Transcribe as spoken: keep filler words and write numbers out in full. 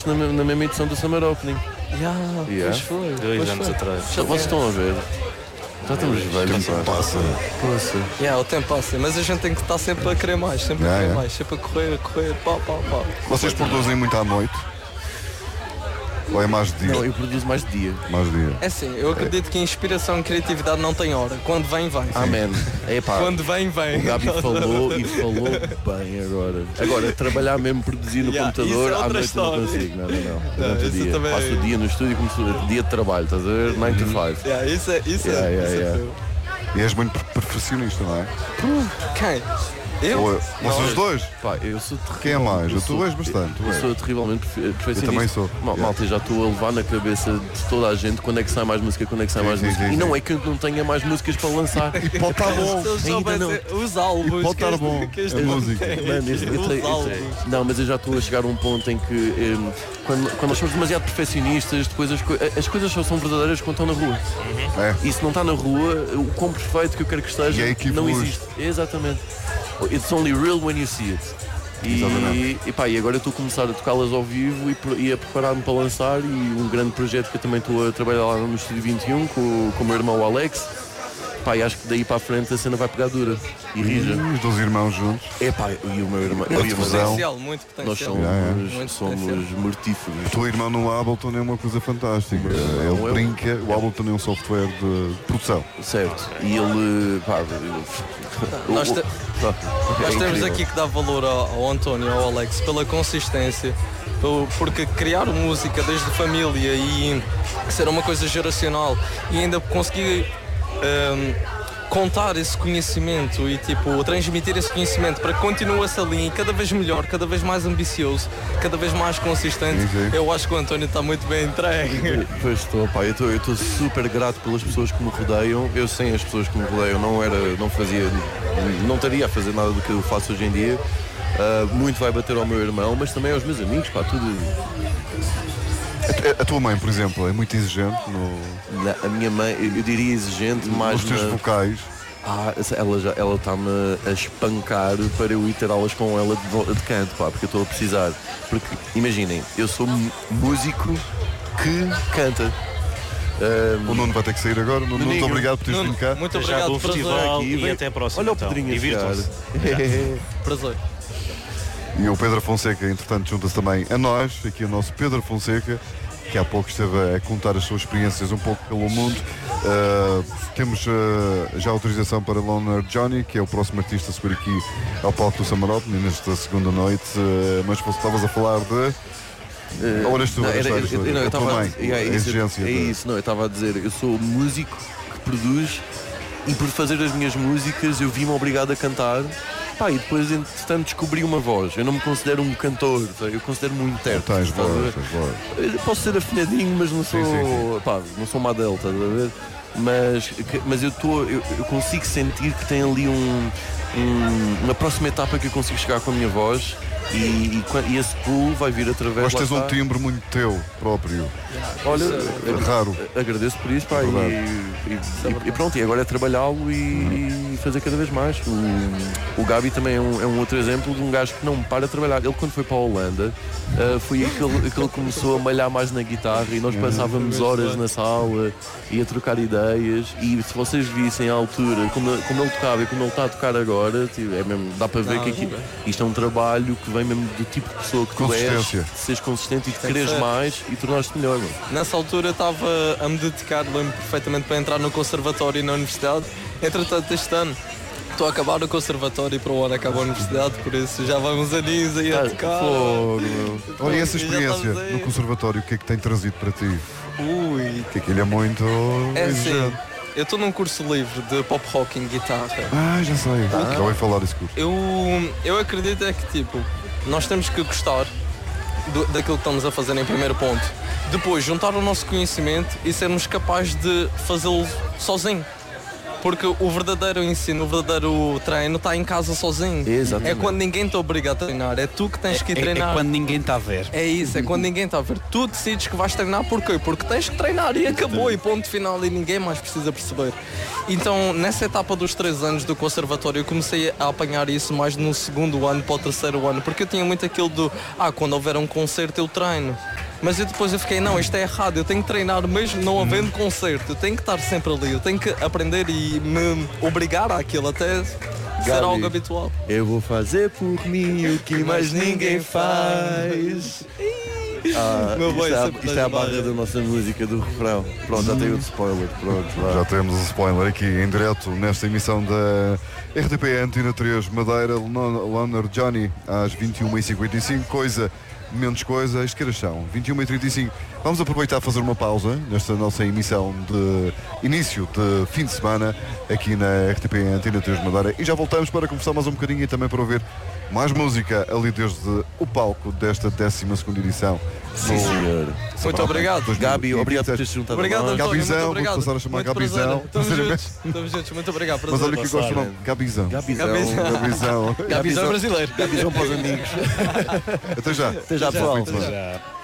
na, na mesma edição do Summer Opening. Yeah, Yeah. Pois foi. Dois pois anos foi. atrás. Vocês estão a ver? Já estamos velhos. Tempo passa. Poxa. Yeah, o tempo passa, mas a gente tem que estar sempre a querer mais, sempre Yeah, a querer yeah. mais, sempre a correr, a correr, pá, pá, pá. Vocês produzem muito à noite? Ou é mais de dia? Não, eu produzo mais de dia. Mais de dia. É assim, eu acredito que a inspiração e criatividade não tem hora. Quando vem, vem. Amém. Epá, Quando vem, vem. o Gabi falou e falou bem agora. Agora, trabalhar mesmo, produzir no Yeah, computador, isso é à outra noite não história. consigo. Não, não, não. Não, Durante o isso dia. também- Passo o dia no estúdio como se dia de trabalho, estás a ver? nine to five. Yeah, isso é, isso Yeah, é, yeah, isso é yeah. teu. E és muito per- perfeccionista, não é? Quem? Eu? Ou é- vocês os dois? Pá, eu sou terrível. Quem é mais? Eu Tu sou- és bastante, tu Eu és. sou terrivelmente perfe- perfeccionista. Eu também sou. Mal, Yeah. Malta, já estou a levar na cabeça de toda a gente quando é que sai mais música, quando é que sai Sim, mais sim, música. sim, E sim. não é que eu não tenha mais músicas para lançar. E pode estar bom. Se eles Ainda soubessem não. os álbuns. E pode que estar este- bom. que este A ano música. tem. Mano, isto- isto- Os isto- álbuns. Não, mas eu já estou a chegar a um ponto em que em, quando, quando nós somos demasiado perfeccionistas, depois as, coi- as coisas só são verdadeiras quando estão na rua. É. E se não está na rua, o quão perfeito que eu quero que esteja E é que não evolui. existe. Exatamente. It's only real when you see it. E, Exatamente. e, pá, e agora eu estou a começar a tocá-las ao vivo e, pre- e a preparar-me para lançar. E um grande projeto que eu também estou a trabalhar lá no Estúdio vinte e um com, com o meu irmão Alex. Pá, e acho que daí para a frente a cena vai pegar dura e rija. E os dois irmãos juntos. É pá, e o meu irmão. A eu e o meu fusão. irmão, Potencial, muito nós potencial. somos, Yeah, yeah. Muito somos potencial. mortíferos. O teu irmão no Ableton é uma coisa fantástica. Não, Ele eu- brinca, o Ableton é um software de produção. Certo. E ele. Pá, eu- Nós, te- Pá, é nós temos incrível. aqui que dar valor ao, ao António, ao Alex, pela consistência, pelo- porque criar música desde família e ser uma coisa geracional e ainda conseguir hum, contar esse conhecimento e tipo transmitir esse conhecimento para que continue essa linha cada vez melhor, cada vez mais ambicioso, cada vez mais consistente. Sim, sim. Eu acho que o António está muito bem entregue. Pois estou, pá, eu estou- eu estou super grato pelas pessoas que me rodeiam. Eu sem as pessoas que me rodeiam não era, não fazia, não estaria a fazer nada do que eu faço hoje em dia. Ah, muito vai bater ao meu irmão, mas também aos meus amigos, pá, tudo. A, a tua mãe, por exemplo, é muito exigente no, Na- a minha mãe, eu, eu diria exigente, mais nos teus na- vocais. Ah, ela já ela está-me a espancar para eu ir ter aulas com ela de, vo- de canto, pá, porque eu estou a precisar. Porque imaginem, eu sou m- músico que canta. O Nuno vai ter que sair agora. Nuno, muito Nuninho. obrigado por teres Nuno, vindo cá. muito Até já obrigado, do prazer. festival aqui, e vem- até a próxima. Olha o então. Pedrinho a Divirtam-se. chegar. Prazer. E o Pedro Fonseca, entretanto, junta-se também a nós, aqui o nosso Pedro Fonseca, que há pouco esteve a contar as suas experiências um pouco pelo mundo. Uh, temos uh, já autorização para Loner Johnny, que é o próximo artista a subir aqui ao palco do Summer Open nesta segunda noite. Uh, mas você estavas a falar de. Ou eras tu? Não, eras era- tu, eras tu, eu- eu- não, eu a tua estava a mãe, dizer- é a isso, exigência. é de- isso, não, eu estava a dizer, eu sou músico que produz e por fazer as minhas músicas eu vi-me obrigado a cantar. Pá, e depois, entretanto, descobri uma voz. Eu não me considero um cantor, tá? Eu considero-me um intérprete. Tens estás a ver? voz, tens voz. Eu posso ser afinadinho, mas não sou. Sim, sim, Pá, não sou uma Adele, estás a ver? Mas, que- mas eu, tô, eu, eu consigo sentir que tem ali um, um- uma próxima etapa que eu consigo chegar com a minha voz e, e, qua- e esse pulo vai vir através. Mas lá tens um está. timbre muito teu próprio. Olha, É raro. agradeço por isso, pá, e, Verdade. e- e- e pronto, e agora é trabalhá-lo e, e fazer cada vez mais. O, o Gabi também é um, é um outro exemplo de um gajo que não para de trabalhar. Ele, quando foi para a Holanda, ah, foi aí que ele, que ele começou a malhar mais na guitarra e nós passávamos horas na sala e a trocar ideias. E se vocês vissem a altura, como, como ele tocava e como ele está a tocar agora, tipo, é mesmo, dá para ver Não, que aqui, isto é um trabalho que vem mesmo do tipo de pessoa que tu és, Consistência. de seres consistente e de Tem que quereres ser. mais e tornaste melhor. Mano. Nessa altura eu estava a me dedicar, lembro perfeitamente, para entrar no conservatório e na universidade. Entretanto, este ano estou a acabar o conservatório e para o ano acabo a universidade, por isso já vamos aninhos aí a Ah, tocar. fogo, meu. Olha, e essa Já experiência estamos aí. no conservatório, o que é que tem trazido para ti? Ui, Que aquilo é muito é assim, exigente. eu estou num curso livre de pop rock em guitarra. Ah, já sei. Já ouvi falar desse curso. Eu, eu acredito é que tipo, nós temos que gostar do- daquilo que estamos a fazer em primeiro ponto. Depois, juntar o nosso conhecimento e sermos capazes de fazê-lo sozinho. Porque o verdadeiro ensino, o verdadeiro treino está em casa sozinho. Exatamente. É quando ninguém te obriga a treinar, é tu que tens que ir É, é treinar. quando ninguém está a ver. É isso, é quando ninguém está a ver. Tu decides que vais treinar, porquê? Porque tens que treinar e acabou, e ponto final, e ninguém mais precisa perceber. Então, nessa etapa dos três anos do conservatório, eu comecei a apanhar isso mais no segundo ano para o terceiro ano, porque eu tinha muito aquilo do, ah, quando houver um concerto eu treino. Mas eu depois eu fiquei, não, isto é errado, eu tenho que treinar mesmo não havendo concerto, eu tenho que estar sempre ali, eu tenho que aprender e me obrigar àquilo até ser Gabi, algo habitual. Eu vou fazer por mim o que mais ninguém faz. Ah, Meu isto bem, é, a- sempre isto é a das barra barras. da nossa música, do refrão. Pronto, já tem outro spoiler. Pronto, vá. Já temos um spoiler aqui em direto nesta emissão da R T P Antena três Madeira, Loner Johnny, às vinte e uma e cinquenta e cinco, coisa, menos coisa, isto que horas são? vinte e uma e trinta e cinco. Vamos aproveitar a fazer uma pausa nesta nossa emissão de início de fim de semana aqui na R T P Antena três Madeira e já voltamos para conversar mais um bocadinho e também para ouvir mais música ali desde o palco desta décima segunda edição. Sim, senhor. Muito obrigado. Gabi, obrigado por teres juntado Obrigado, a nós. António, Gabizão, muito obrigado. vou passar a chamar Muito Gabizão. prazer. Estamos juntos, estamos juntos, muito obrigado. Mas olha que eu prazer. gosto do nome, Gabizão. Gabizão. Gabizão. Gabizão. Gabizão brasileiro. Gabizão para os amigos. Até já. Até já, pessoal. Muito bem. Já.